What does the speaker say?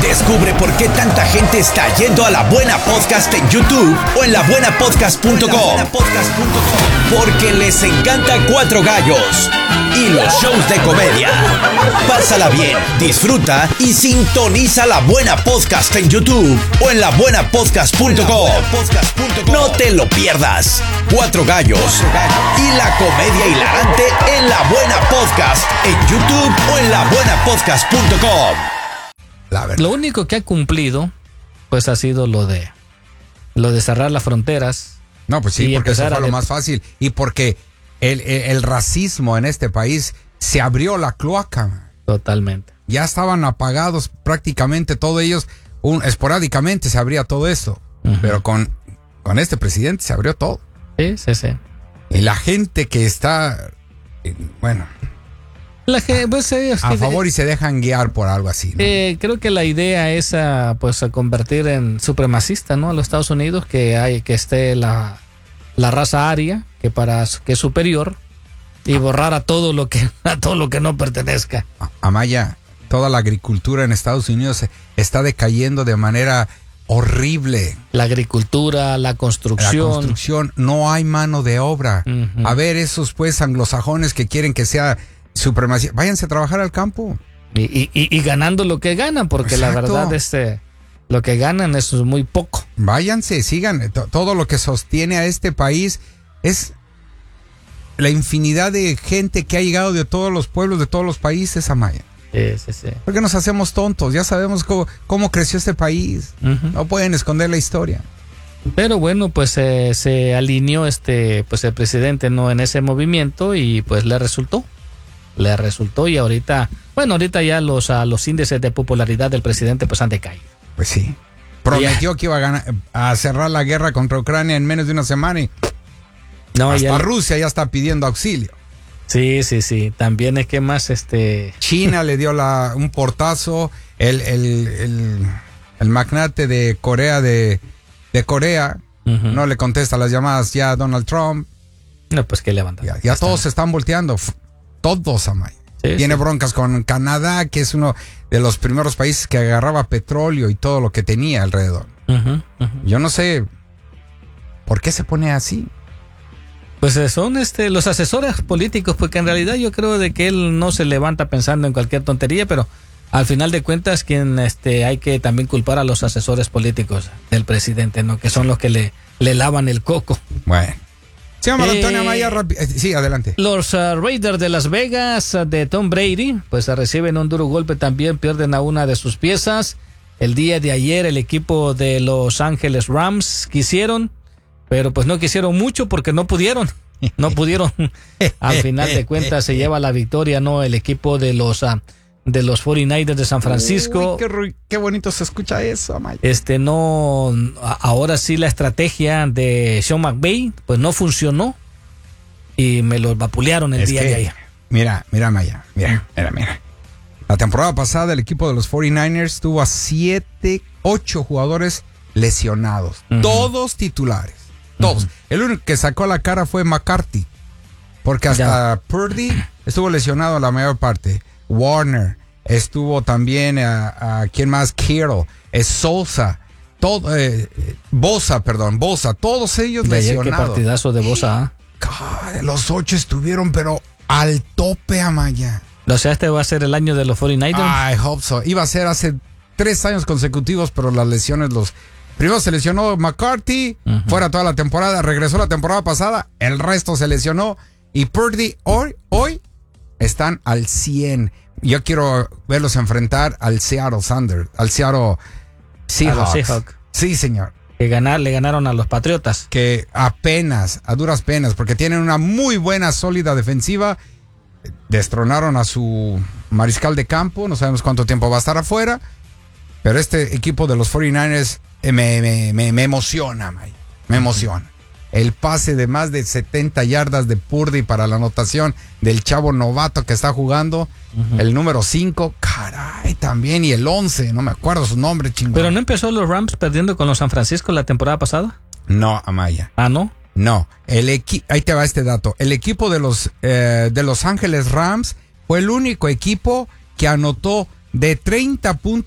Descubre por qué tanta gente está yendo a La Buena Podcast en YouTube o en labuenapodcast.com. Porque les encanta Cuatro Gallos y los shows de comedia. Pásala bien, disfruta y sintoniza La Buena Podcast en YouTube o en labuenapodcast.com. No te lo pierdas. Cuatro Gallos y la comedia hilarante en La Buena Podcast en YouTube o en labuenapodcast.com. Lo único que ha cumplido, pues ha sido lo de cerrar las fronteras. No, pues sí, porque eso fue lo más fácil. Y porque el racismo en este país se abrió la cloaca. Totalmente. Ya estaban apagados prácticamente todos ellos. Esporádicamente se abría todo esto. Uh-huh. Pero con este presidente se abrió todo. Sí. Y la gente que está, bueno... pues, a favor y se dejan guiar por algo así, ¿no? Creo que la idea es pues a convertir en supremacista, ¿no? A los Estados Unidos, que esté la raza aria, que es superior, y borrar a todo lo que no pertenezca. Amaya, toda la agricultura en Estados Unidos está decayendo de manera horrible. La agricultura, la construcción, no hay mano de obra. Uh-huh. A ver, esos pues anglosajones que quieren que sea supremacía, váyanse a trabajar al campo. Y ganando lo que ganan, porque exacto. La verdad lo que ganan es muy poco. Váyanse, sigan. Todo lo que sostiene a este país es la infinidad de gente que ha llegado de todos los pueblos, de todos los países, Amaya. Sí. ¿Por qué nos hacemos tontos? Ya sabemos cómo creció este país. Uh-huh. No pueden esconder la historia. Pero bueno, pues se alineó pues el presidente no en ese movimiento y pues le resultó y ahorita ya los índices de popularidad del presidente pues han decaído. Pues sí. Prometió que iba a cerrar la guerra contra Ucrania en menos de una semana y hasta Rusia ya está pidiendo auxilio. Sí. También es que más China le dio un portazo, el magnate de Corea de Corea, uh-huh. No le contesta las llamadas ya a Donald Trump. No, pues que levanta. Ya todos se están volteando. Todos, Amay. Tiene broncas con Canadá, que es uno de los primeros países que agarraba petróleo y todo lo que tenía alrededor. Uh-huh. Yo no sé por qué se pone así. Pues son los asesores políticos, porque en realidad yo creo de que él no se levanta pensando en cualquier tontería, pero al final de cuentas quien hay que también culpar a los asesores políticos del presidente, ¿no? Que son los que le lavan el coco. Bueno. Se llama Antonio Amaya. Sí, adelante. Los Raiders de Las Vegas de Tom Brady, pues reciben un duro golpe también, pierden a una de sus piezas. El día de ayer el equipo de Los Ángeles Rams quisieron, pero pues no quisieron mucho porque no pudieron. Al final de cuentas se lleva la victoria, ¿no? El equipo de los 49ers de San Francisco. Uy, qué bonito se escucha eso, Amaya. Ahora sí la estrategia de Sean McVay pues no funcionó y me los vapulearon el día de ayer. Mira, Amaya, mira. La temporada pasada el equipo de los 49ers tuvo a 8 jugadores lesionados, uh-huh. Todos titulares, todos. Uh-huh. El único que sacó la cara fue McCarthy, porque hasta Purdy estuvo lesionado la mayor parte. Warner, estuvo también ¿quién más? Kittle, Bosa, todos ellos lesionados. Qué partidazo de Bosa. Los 8 estuvieron pero al tope, Amaya. O sea, va a ser el año de los 49ers. I hope so. Iba a ser hace 3 años consecutivos, pero las lesiones primero se lesionó McCarthy, uh-huh. Fuera toda la temporada, regresó la temporada pasada, el resto se lesionó y Purdy hoy están al 100. Yo quiero verlos enfrentar al Seattle Seahawks. Sí, señor. Le ganaron a los Patriotas. Que a duras penas, porque tienen una muy buena, sólida defensiva. Destronaron a su mariscal de campo. No sabemos cuánto tiempo va a estar afuera. Pero este equipo de los 49ers me emociona, May. Me emociona. El pase de más de 70 yardas de Purdy para la anotación del chavo novato que está jugando. Uh-huh. El número 5, caray, también. Y el 11, no me acuerdo su nombre, chingón. ¿Pero no empezó los Rams perdiendo con los San Francisco la temporada pasada? No, Amaya. ¿Ah, no? No. Ahí te va este dato. El equipo de Los Ángeles Rams fue el único equipo que anotó de 30